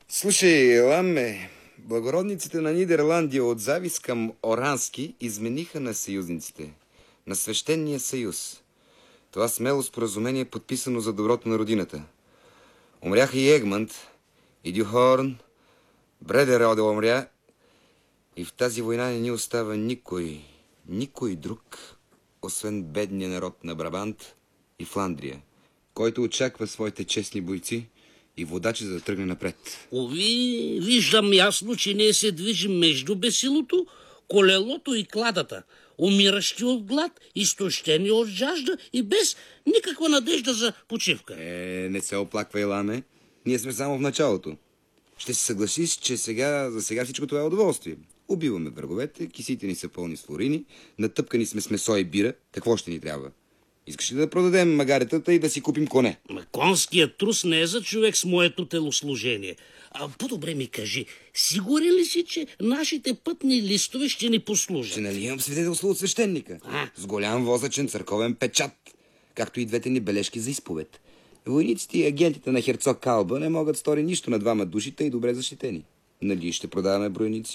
Слушай, Ламе, благородниците на Нидерландия от завист към Орански измениха на съюзниците, на свещения съюз. Това смело споразумение е подписано за доброто на родината. Умряха и Егмонт, и Дюхорн, Бредероде умря, и в тази война не ни остава никой друг, освен бедния народ на Брабант и Фландрия, който очаква своите честни бойци и водачи, за да тръгне напред. Ови, виждам ясно, че ние се движим между бесилото, колелото и кладата, умиращи от глад, изтощени от жажда и без никаква надежда за почивка. Не се оплаквай, Ламе. Ние сме само в началото. Ще се съгласиш, че за сега всичко това е удоволствие. Убиваме враговете, кисите ни са пълни с флорини, натъпкани сме с месо и бира. Какво ще ни трябва? Искаш ли да продадем магаретата и да си купим коне? Конският трус не е за човек с моето телослужение. По-добре ми кажи, сигурен ли си, че нашите пътни листове ще ни послужат? Че нали имам свидетелство от свещеника? С голям возъчен църковен печат, както и двете ни бележки за изповед. Войниците и агентите на херцог Калба не могат стори нищо на двама душите и добре защитени. Нали ще продаваме бройници?